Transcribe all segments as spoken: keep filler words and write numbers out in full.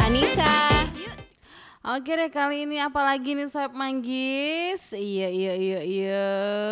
Vanessa. Oke deh, kali ini apa lagi nih Sob Manggis? Iya iya iya iya.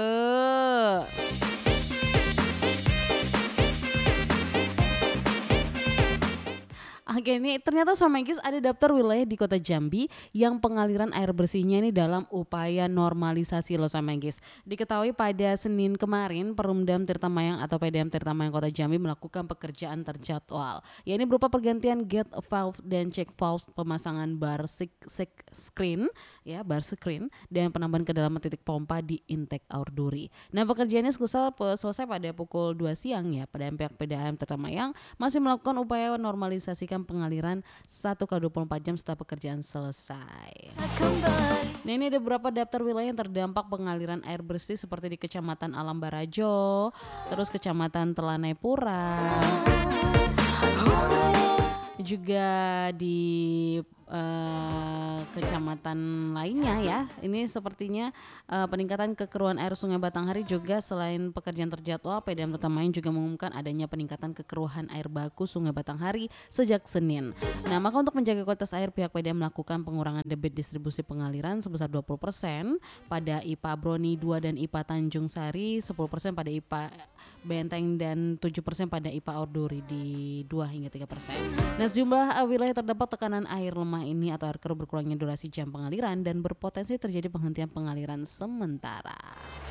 Oke nih, ternyata Sob Manggis ada daftar wilayah di Kota Jambi yang pengaliran air bersihnya ini dalam upaya normalisasi loh Sob Manggis. Diketahui pada Senin kemarin, Perumdam Tirta Mayang atau P D M Tirta Mayang Kota Jambi melakukan pekerjaan terjadwal. Ya ini berupa pergantian gate valve dan check valve, pemasangan bar sik- sik- screen, ya bar screen dan penambahan kedalaman titik pompa di intake air duri. Nah pekerjaannya selesai, selesai pada pukul dua siang ya. Pada pihak P D M Tirta Mayang masih melakukan upaya normalisasikan pengaliran satu kali dua puluh empat jam setelah pekerjaan selesai. Nah ini ada beberapa daftar wilayah yang terdampak pengaliran air bersih seperti di Kecamatan Alam Barajo, terus Kecamatan Telanai Pura, juga di uh, kecamatan lainnya ya. Ini sepertinya uh, peningkatan kekeruan air Sungai Batanghari juga selain pekerjaan terjadwal, P D M Tirta Mayang juga mengumumkan adanya peningkatan kekeruhan air baku Sungai Batanghari sejak Senin. Nah, maka untuk menjaga kualitas air, pihak P D M melakukan pengurangan debit distribusi pengaliran sebesar dua puluh persen pada I P A Broni dua dan I P A Tanjung Sari, sepuluh persen pada I P A Benteng dan tujuh persen pada I P A Orduri di dua hingga tiga persen. Nah, sejumlah uh, wilayah terdapat tekanan air lemah ini atau air keruh berkurangnya durasi jam pengaliran dan berpotensi terjadi penghentian pengaliran sementara.